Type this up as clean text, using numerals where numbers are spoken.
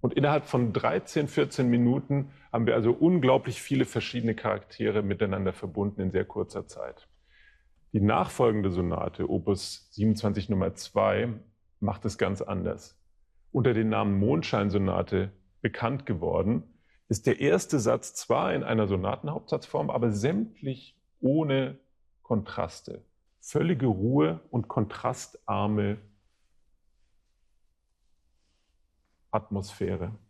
Und innerhalb von 13, 14 Minuten haben wir also unglaublich viele verschiedene Charaktere miteinander verbunden in sehr kurzer Zeit. Die nachfolgende Sonate, Opus 27 Nummer 2, macht es ganz anders. Unter dem Namen Mondscheinsonate bekannt geworden, ist der erste Satz zwar in einer Sonatenhauptsatzform, aber sämtlich ohne Kontraste. Völlige Ruhe und kontrastarme Atmosphäre.